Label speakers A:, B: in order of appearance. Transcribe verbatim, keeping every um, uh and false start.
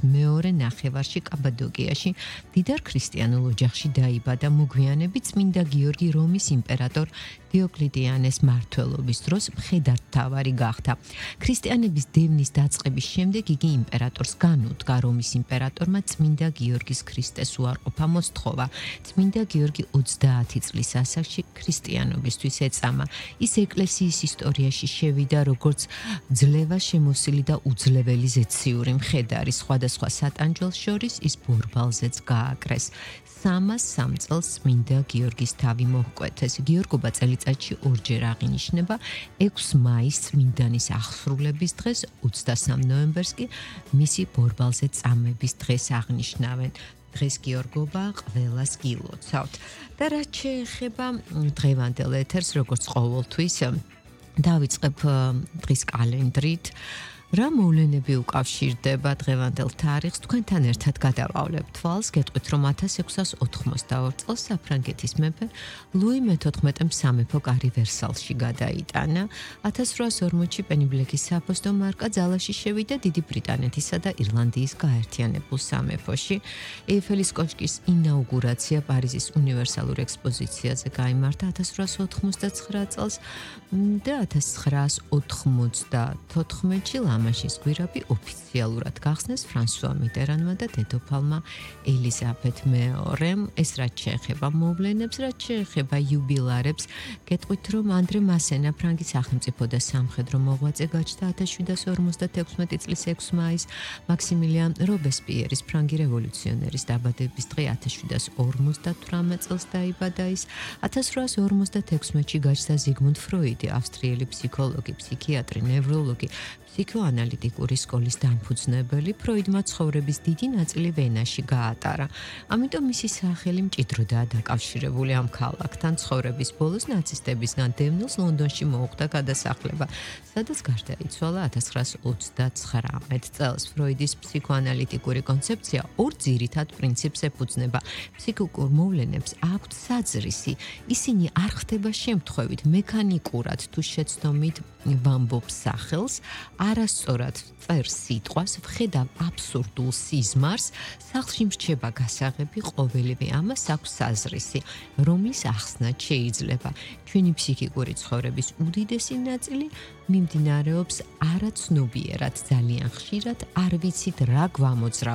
A: მეორე ნახევარში კაბადოკიაში დიდარ ქრისტიანულ ოჯახში დაიბადა. მოგვიანებით წმინდა გიორგი რომის იმპერატორ დიოკლეტიანეს მმართველობის დროს მხედართმთავარი გახდა. ქრისტიანების დევნის დაწყების შემდეგ იგი იმპერატორს განუდგა. რომის იმპერატორმა წმინდა გიორგის ქრისტეს უარყოფა მოსთხოვა. წმინდა გიორგი ოცდაათი წლის ასაკში ქრისტიანობისთვის ეწამა. ის ეკლესიის ისტორიაში შევიდა როგორც ძლევა შემოსილი და უძლეველი ზეციური მხედარი. სხვადასხვა სატანჯველს შორის ის ბორბალზეც გააკრეს. სამას სამ წელს წმინდა გიორგის თავი მოჰკვეთეს. გიორგობა წელიწადში ორჯერ აღინიშნება. ექვსი მაისს წმინდანის აღსრულების დღეს, ოცდასამ ნოემბერს კი მისი ბორბალზე წამების დღეს აღნიშნავენ. დღეს გიორგობა ყველას გილოცავთ. და რაც შეეხება დღევანდელ ეთერს, როგორც ყოველთვის, დავიწყებ დღის კალენდრით. რა მოვლენები უკავშირდება დღევანდელ თარიღს, თქვენთან ერთად გადავავლებ თვალს, გეტყვით, რომ ათას ექვსას ოთხმოცდაორ წელს საფრანგეთის მეფე ლუი მეთოთხმეტემ სამეფო კარი ვერსალში გადაიტანა. ათას რვაას ორმოცში პენიბლეკის საფოსტო მარკა ძალაში შევიდა დიდი ბრიტანეთისა და ირლანდიის გაერთიანებულ სამეფოში. ეიფელის კოშკის ინაუგურაცია პარიზის უნივერსალურ ექსპოზიციაზე გაიმართა ათას რვაას ოთხმოცდაცხრა წელს და ათას ცხრაას ოთხმოცდათოთხმეტში ლამაშის გვირაბი ოფიციალურად გახსნეს ფრანსუა მიტერანმა და დედოფალმა ელიზაბეთ მეორემ. ეს რაც შეეხება მოვლენებს, რაც შეეხება იუბილარებს, გეტყვით, რომ ანდრე მასენა, ფრანგის სახელმწიფო და სამხედრო მოღვაწე, გაჩნდა ათას შვიდას ორმოცდათექვსმეტი წლის ექვსი მაისს. მაქსიმილიან რობესპიერის, ფრანგი რევოლუციონერის დაბადების დღე ათას შვიდას ორმოცდათვრამეტ წელს დაიბადა ის. ათას რვაას ორმოცდათექვსმეტში გაჩნდა ზიგმუნდ ფროიდი, ავსტრიელი ფსიქოლოგი, ფსიქიატრი, ნევროლოგი, ფსიქოანალიტიკური სკოლის დამფუძნებელი. ფროიდმა ცხოვრების დიდი ნაწილი ვენაში გაატარა. ამიტომ მისი სახელი მჭიდროდაა დაკავშირებული ამ ქალაქთან. ცხოვრების ბოლოს ნაცისტებისგან დევნილს ლონდონში მოუხდა გადასახლება, სადაც გარდაიცვალა ათას ცხრაას ოცდაცხრამეტ წელს. ფროიდის ფსიქოანალიტიკური კონცეფცია ორ ძირითად პრინციპს ეფუძნება. ფსიქიკურ მოვლენებს აქვთ საძრისი. ისინი არ ხდება შემთხვევით, მექანიკურად თუ შეცდომით ვამბობს სახელს, არასწორად წერს სიტყვას, ვხედავ აბსურდულ სიზმარს, სახლში მრჩება გასაღები, ყოველივე ამას აქვს საზრისი, რომლის ახსნაც შეიძლება. ჩვენი ფსიქიკური ცხოვრების უდიდესი ნაწილი მიმდინარეობს არაცნობიერად, ძალიან ხშირად არ ვიცით რა გვამოძრავ